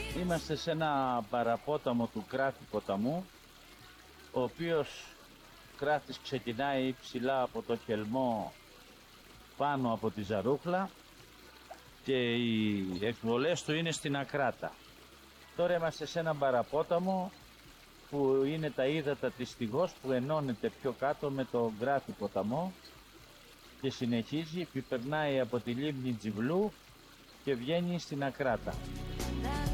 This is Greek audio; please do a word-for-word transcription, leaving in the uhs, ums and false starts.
Είμαστε σε ένα παραπόταμο του Κράτης ποταμού, ο οποίος Κράτης ξεκινάει ψηλά από το Χελμό πάνω από τη Ζαρούχλα και οι εκβολές του είναι στην Ακράτα. Τώρα είμαστε σε ένα παραπόταμο που είναι τα ύδατα της Στιγός που ενώνεται πιο κάτω με το Κράτη ποταμό και συνεχίζει, επιπερνάει από τη λίμνη Τζιβλού και βγαίνει στην Ακράτα.